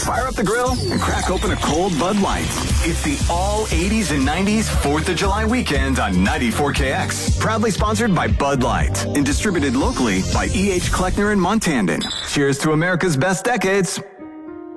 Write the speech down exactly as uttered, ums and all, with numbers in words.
fire up the grill and crack open a cold Bud Light. It's the all eighties and nineties fourth of July weekend on ninety-four K X. Proudly sponsored by Bud Light and distributed locally by E H. Kleckner and Montandon. Cheers to America's best decades.